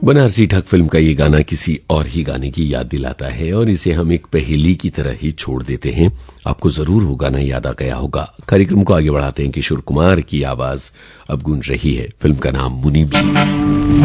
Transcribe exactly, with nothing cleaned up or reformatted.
बनारसी ठग फिल्म का ये गाना किसी और ही गाने की याद दिलाता है और इसे हम एक पहेली की तरह ही छोड़ देते हैं। आपको जरूर वो गाना याद आ गया होगा। कार्यक्रम को आगे बढ़ाते हैं। किशोर कुमार की आवाज अब गूंज रही है। फिल्म का नाम मुनीब जी।